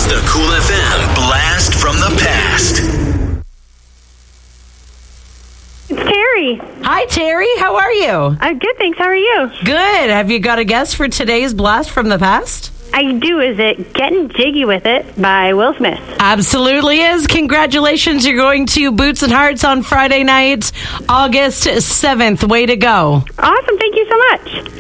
The Cool FM Blast from the Past. It's Terry. Hi, Terry. How are you? I'm good, thanks. How are you? Good. Have you got a guess for today's Blast from the Past? I do. Is it Getting Jiggy With It by Will Smith? Absolutely is. Congratulations. You're going to Boots and Hearts on Friday night, August 7th. Way to go. Awesome. Thank you so much.